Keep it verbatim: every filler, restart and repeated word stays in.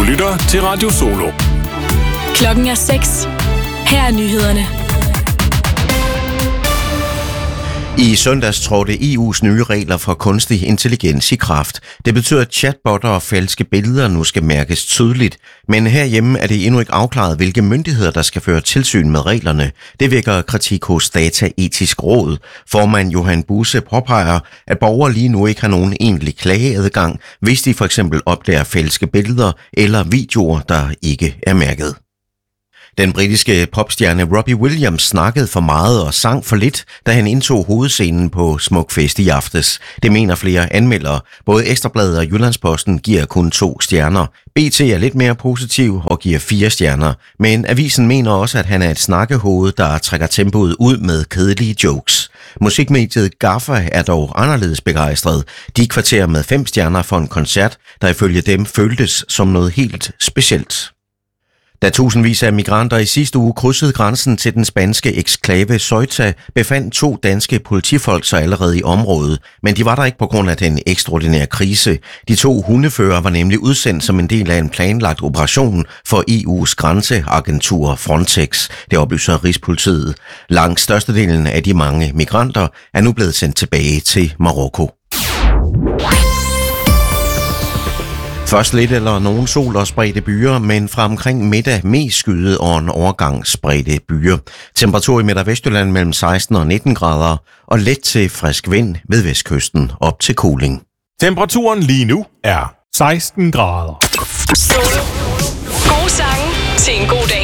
lytter til Radio Solo. Klokken er seks. Her er nyhederne. I søndags trådte E U's nye regler for kunstig intelligens i kraft. Det betyder, at chatbotter og falske billeder nu skal mærkes tydeligt. Men herhjemme er det endnu ikke afklaret, hvilke myndigheder, der skal føre tilsyn med reglerne. Det vækker kritik hos Dataetisk Råd. Formand Johan Buse påpeger, at borgere lige nu ikke har nogen egentlig klageadgang, hvis de for eksempel opdager falske billeder eller videoer, der ikke er mærket. Den britiske popstjerne Robbie Williams snakkede for meget og sang for lidt, da han indtog hovedscenen på Smukfest i aftes. Det mener flere anmeldere. Både Ekstra Bladet og Jyllandsposten giver kun to stjerner. B T er lidt mere positiv og giver fire stjerner. Men avisen mener også, at han er et snakkehoved, der trækker tempoet ud med kedelige jokes. Musikmediet Gaffa er dog anderledes begejstret. De kvarterer med fem stjerner for en koncert, der ifølge dem føltes som noget helt specielt. Da tusindvis af migranter i sidste uge krydsede grænsen til den spanske eksklave Ceuta, befandt to danske politifolk sig allerede i området, men de var der ikke på grund af den ekstraordinære krise. De to hundeførere var nemlig udsendt som en del af en planlagt operation for E U's grænseagentur Frontex, det oplyser Rigspolitiet. Langt størstedelen af de mange migranter er nu blevet sendt tilbage til Marokko. Først lidt eller nogen sol og spredte byer, men fra omkring middag mest skyet og en overgang spredte byer. Temperatur i Midt- og Vestjylland mellem seksten og nitten grader, og let til frisk vind ved vestkysten op til Koling. Temperaturen lige nu er seksten grader. Solo. Gode sange til en god dag.